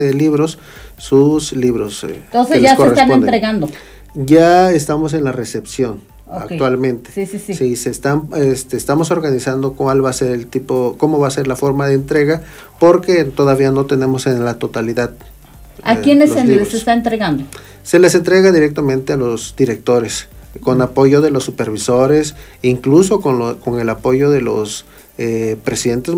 libros, sus libros. Entonces ya se están entregando. Ya estamos en la recepción. Okay. Actualmente. Sí, estamos organizando cuál va a ser cómo va a ser la forma de entrega, porque todavía no tenemos en la totalidad. ¿A quiénes se les está entregando? Se les entrega directamente a los directores, con apoyo de los supervisores, incluso con el apoyo de los presidentes